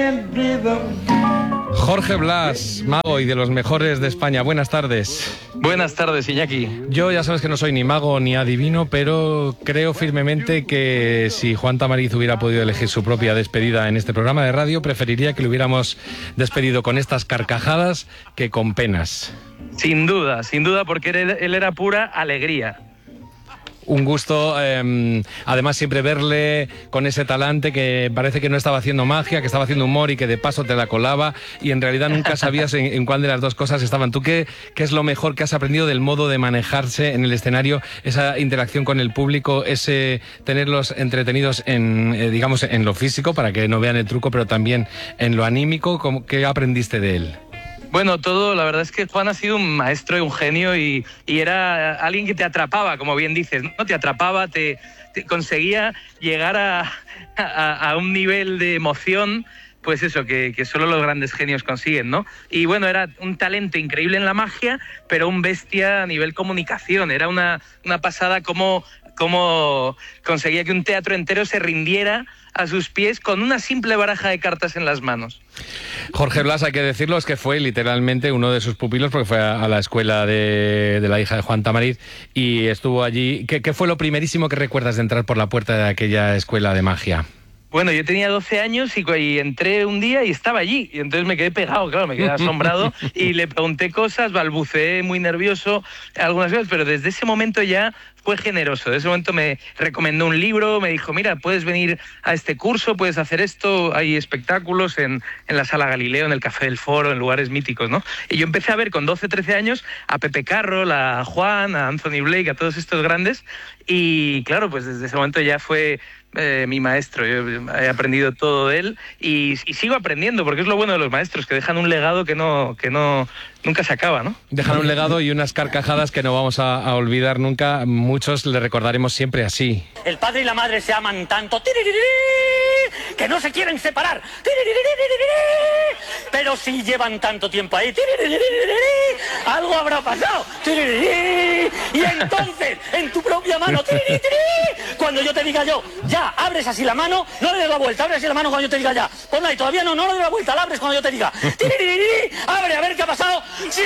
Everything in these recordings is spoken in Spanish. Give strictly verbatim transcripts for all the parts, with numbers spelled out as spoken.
Jorge Blas, mago y de los mejores de España. Buenas tardes. Buenas tardes, Iñaki. Yo ya sabes que no soy ni mago ni adivino, pero creo firmemente que si Juan Tamariz hubiera podido elegir su propia despedida en este programa de radio, preferiría que lo hubiéramos despedido con estas carcajadas que con penas. Sin duda, sin duda, porque él, él era pura alegría. Un gusto, eh, además siempre verle con ese talante que parece que no estaba haciendo magia, que estaba haciendo humor y que de paso te la colaba y en realidad nunca sabías en, en cuál de las dos cosas estaban. ¿Tú qué, qué es lo mejor que has aprendido del modo de manejarse en el escenario, esa interacción con el público, ese tenerlos entretenidos en, eh, digamos, en lo físico para que no vean el truco, pero también en lo anímico? ¿Cómo, qué aprendiste de él? Bueno, todo, la verdad es que Juan ha sido un maestro y un genio y, y era alguien que te atrapaba, como bien dices, ¿no? Te atrapaba, te, te conseguía llegar a, a, a un nivel de emoción, pues eso, que, que solo los grandes genios consiguen, ¿no? Y bueno, era un talento increíble en la magia, pero un bestia a nivel comunicación. Era una, una pasada cómo, cómo conseguía que un teatro entero se rindiera a sus pies con una simple baraja de cartas en las manos. Jorge Blas, hay que decirlo, es que fue literalmente uno de sus pupilos porque fue a, a la escuela de, de la hija de Juan Tamariz y estuvo allí. ¿Qué, qué fue lo primerísimo que recuerdas de entrar por la puerta de aquella escuela de magia? Bueno, yo tenía doce años y, y entré un día y estaba allí. Y entonces me quedé pegado, claro, me quedé asombrado y le pregunté cosas, balbuceé muy nervioso algunas veces, pero desde ese momento ya fue generoso. Desde ese momento me recomendó un libro, me dijo, mira, puedes venir a este curso, puedes hacer esto, hay espectáculos en, en la Sala Galileo, en el Café del Foro, en lugares míticos, ¿no? Y yo empecé a ver con doce, trece años a Pepe Carroll, a Juan, a Anthony Blake, a todos estos grandes y claro, pues desde ese momento ya fue Eh, mi maestro. Yo he aprendido todo de él y, y sigo aprendiendo, porque es lo bueno de los maestros, que dejan un legado que no, que no nunca se acaba, ¿no? Dejan un legado y unas carcajadas que no vamos a, a olvidar nunca. Muchos le recordaremos siempre así. El padre y la madre se aman tanto que no se quieren separar, pero si llevan tanto tiempo ahí, algo habrá pasado. Y entonces, en tu propia mano, cuando yo te diga yo, ya, abres así la mano, no le des la vuelta, abres así la mano cuando yo te diga ya. Pues no, y todavía no, no le des la vuelta, la abres cuando yo te diga. Abre, a ver qué ha pasado.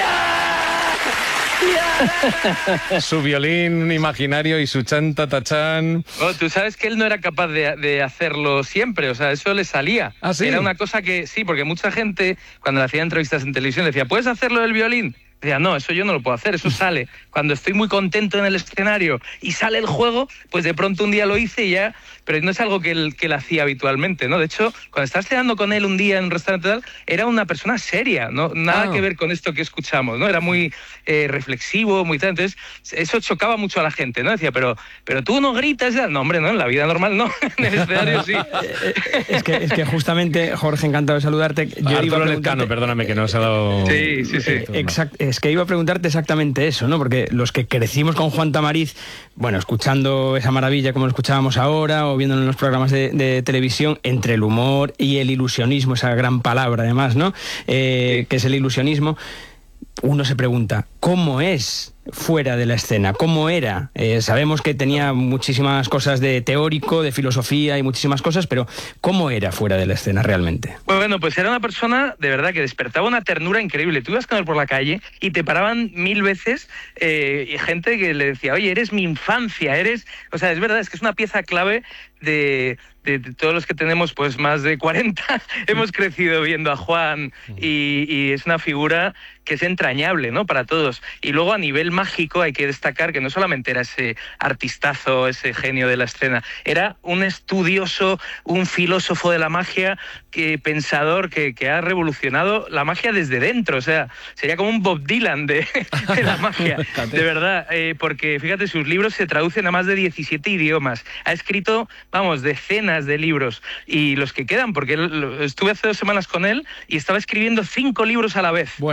Su violín imaginario y su chanta tachán. Oh, tú sabes que él no era capaz de, de hacerlo siempre, o sea, eso le salía. ¿Ah, sí? Era una cosa que, sí, porque mucha gente, cuando le hacía entrevistas en televisión, decía, ¿puedes hacerlo del violín? Decía, no, eso yo no lo puedo hacer, eso sale. Cuando estoy muy contento en el escenario y sale el juego, pues de pronto un día lo hice y ya, pero no es algo que él, que él hacía habitualmente, ¿no? De hecho, cuando estás cenando con él un día en un restaurante tal, era una persona seria, ¿no? Nada ah. que ver con esto que escuchamos, ¿no? Era muy eh, reflexivo, muy tal, entonces eso chocaba mucho a la gente, ¿no? Decía, pero, pero tú no gritas, ya. No, hombre, no, en la vida normal no, en el escenario sí. es, que, es que justamente, Jorge, encantado de saludarte. Yo Arturo iba a preguntarte... perdóname, que no se ha dado... Sí, sí, sí. Exacto. Es que iba a preguntarte exactamente eso, ¿no? Porque los que crecimos con Juan Tamariz, bueno, escuchando esa maravilla como lo escuchábamos ahora o viéndolo en los programas de, de televisión, entre el humor y el ilusionismo, esa gran palabra además, ¿no? Eh, sí. Que es el ilusionismo, uno se pregunta, ¿cómo es fuera de la escena? ¿Cómo era? Eh, sabemos que tenía muchísimas cosas de teórico, de filosofía y muchísimas cosas, pero ¿cómo era fuera de la escena realmente? Bueno, pues era una persona de verdad que despertaba una ternura increíble. Tú ibas con él por la calle y te paraban mil veces eh, y gente que le decía, oye, eres mi infancia, eres... O sea, es verdad, es que es una pieza clave de... De, de todos los que tenemos pues más de cuarenta, hemos crecido viendo a Juan y, y es una figura que es entrañable, ¿no? Para todos. Y luego a nivel mágico hay que destacar que no solamente era ese artistazo, ese genio de la escena, era un estudioso, un filósofo de la magia, que, pensador que, que ha revolucionado la magia desde dentro. O sea, sería como un Bob Dylan de, de la magia, de verdad. Eh, porque fíjate, sus libros se traducen a más de diecisiete idiomas. Ha escrito, vamos, decenas de libros y los que quedan, porque él, estuve hace dos semanas con él y estaba escribiendo cinco libros a la vez. Bueno. En la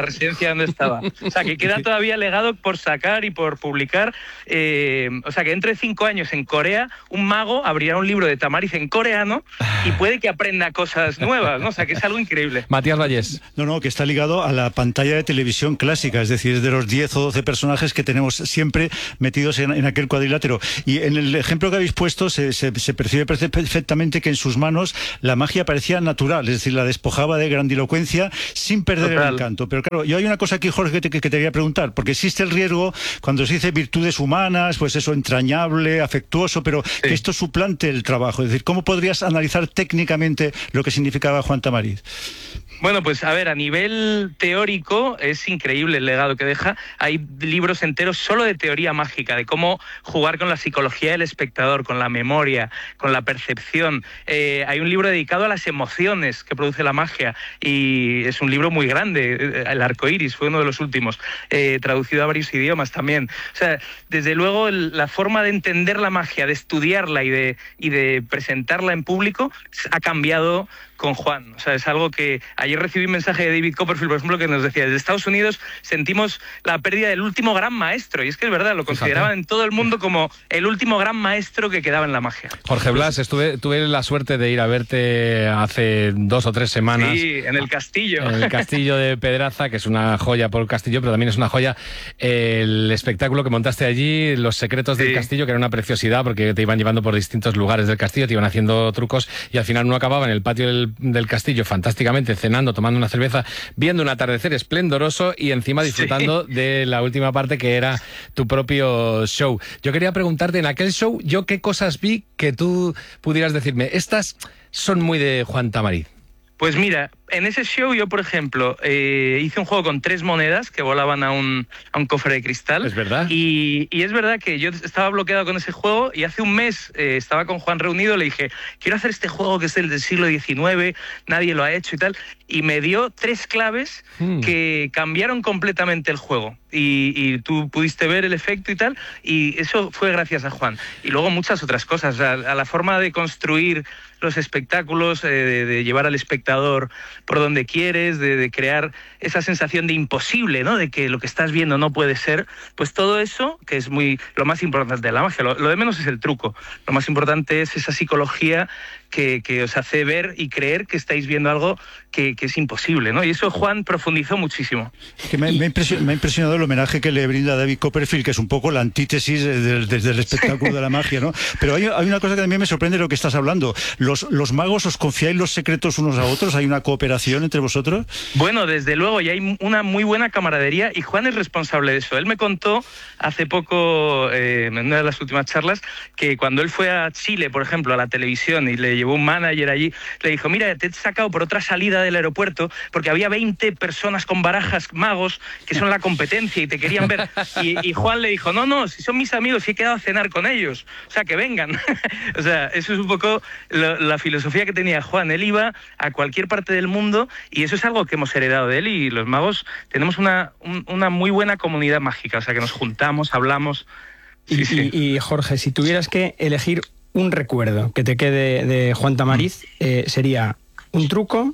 residencia donde estaba. O sea, que queda todavía legado por sacar y por publicar. Eh, o sea, que dentro de cinco años en Corea, un mago abrirá un libro de Tamariz en coreano y puede que aprenda cosas nuevas, ¿no? O sea, que es algo increíble. Matías Vallés. No, no, que está ligado a la pantalla de televisión clásica, es decir, es de los diez o doce personajes que tenemos siempre metidos en, en aquel cuadrilátero. Y en el ejemplo que habéis puesto se, se, se percibe perfectamente que en sus manos la magia parecía natural, es decir, la despojaba de grandilocuencia sin perder Total. el encanto. Pero claro, yo hay una cosa aquí, Jorge, que te, que te quería preguntar, porque existe el riesgo cuando se dice virtudes humanas, pues eso, entrañable, afectuoso, pero sí. que esto suplante el trabajo. Es decir, ¿cómo podrías analizar técnicamente lo que significaba Juan Tamariz? Bueno, pues a ver, a nivel teórico es increíble el legado que deja. Hay libros enteros solo de teoría mágica, de cómo jugar con la psicología del espectador, con la memoria, con la percepción. Eh, hay un libro dedicado a las emociones que produce la magia y es un libro muy grande. El Arco Iris fue uno de los últimos, eh, traducido a varios idiomas también. O sea, desde luego el, la forma de entender la magia, de estudiarla y de, y de presentarla en público ha cambiado con Juan. O sea, es algo que ayer recibí un mensaje de David Copperfield, por ejemplo, que nos decía, desde Estados Unidos sentimos la pérdida del último gran maestro, y es que es verdad, lo consideraban en todo el mundo como el último gran maestro que quedaba en la magia. Jorge Blas, estuve, tuve la suerte de ir a verte hace dos o tres semanas. Sí, en el castillo. En el castillo de Pedraza, que es una joya por el castillo, pero también es una joya el espectáculo que montaste allí, los secretos del sí. castillo, que era una preciosidad, porque te iban llevando por distintos lugares del castillo, te iban haciendo trucos, y al final uno acababa en el patio del del castillo fantásticamente, cenando, tomando una cerveza, viendo un atardecer esplendoroso y encima disfrutando sí. de la última parte, que era tu propio show. Yo quería preguntarte, en aquel show, yo qué cosas vi que tú pudieras decirme, estas son muy de Juan Tamariz. Pues mira, en ese show yo, por ejemplo, eh, hice un juego con tres monedas que volaban a un, a un cofre de cristal. Es verdad. Y, y es verdad que yo estaba bloqueado con ese juego y hace un mes eh, estaba con Juan reunido, le dije, quiero hacer este juego que es el del siglo diecinueve, nadie lo ha hecho y tal. Y me dio tres claves hmm. que cambiaron completamente el juego. Y, y tú pudiste ver el efecto y tal, y eso fue gracias a Juan. Y luego muchas otras cosas, o sea, a la forma de construir los espectáculos, eh, de, de llevar al espectador por donde quieres, de, de crear esa sensación de imposible, ¿no? De que lo que estás viendo no puede ser, pues todo eso, que es muy lo más importante de la magia, lo, lo de menos es el truco, lo más importante es esa psicología que, que os hace ver y creer que estáis viendo algo que, que es imposible, ¿no? Y eso Juan profundizó muchísimo. Que me, me, ha impresionado, me ha impresionado el homenaje que le brinda David Copperfield, que es un poco la antítesis desde del, del espectáculo de la magia, ¿no? Pero hay, hay una cosa que también me sorprende de lo que estás hablando. ¿Los, los magos os confiáis los secretos unos a otros? ¿Hay una cooperación entre vosotros? Bueno, desde luego, y hay una muy buena camaradería, y Juan es responsable de eso. Él me contó hace poco, eh, en una de las últimas charlas, que cuando él fue a Chile, por ejemplo, a la televisión, y le llevó un manager allí, le dijo, mira, te he sacado por otra salida del aeropuerto, porque había veinte personas con barajas magos que son la competencia y te querían ver. Y, y Juan le dijo, no, no, si son mis amigos, si he quedado a cenar con ellos, o sea, que vengan. O sea, eso es un poco lo, la filosofía que tenía Juan. Él iba a cualquier parte del mundo y eso es algo que hemos heredado de él, y los magos tenemos una, un, una muy buena comunidad mágica, o sea, que nos juntamos, hablamos. Sí, y, sí. Y, y Jorge, si tuvieras que elegir un recuerdo que te quede de Juan Tamariz, eh, ¿sería un truco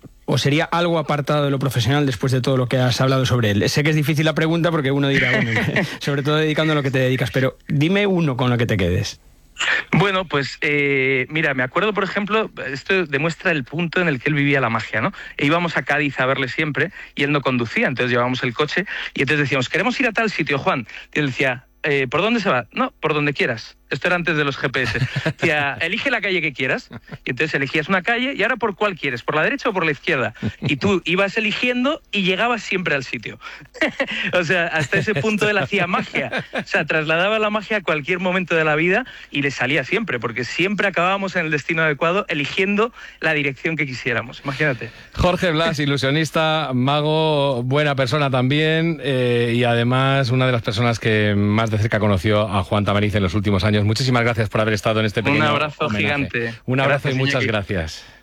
o sería algo apartado de lo profesional después de todo lo que has hablado sobre él? Sé que es difícil la pregunta porque uno dirá, bueno, sobre todo dedicando a lo que te dedicas, pero dime uno con lo que te quedes. Bueno, pues eh, mira, me acuerdo, por ejemplo, esto demuestra el punto en el que él vivía la magia, ¿no? E íbamos a Cádiz a verle siempre y él no conducía, entonces llevábamos el coche y entonces decíamos, queremos ir a tal sitio, Juan. Y él decía, eh, ¿por dónde se va? No, por donde quieras. Esto era antes de los G P S. Decía, elige la calle que quieras. Y entonces elegías una calle, y ahora ¿por cuál quieres? ¿Por la derecha o por la izquierda? Y tú ibas eligiendo y llegabas siempre al sitio. O sea, hasta ese punto él hacía magia. O sea, trasladaba la magia a cualquier momento de la vida y le salía siempre, porque siempre acabábamos en el destino adecuado eligiendo la dirección que quisiéramos. Imagínate. Jorge Blas, ilusionista, mago, buena persona también, eh, y además una de las personas que más de cerca conoció a Juan Tamariz en los últimos años. Muchísimas gracias por haber estado en este pequeño Un abrazo homenaje. gigante. Un abrazo gracias, y muchas Iñaki. gracias.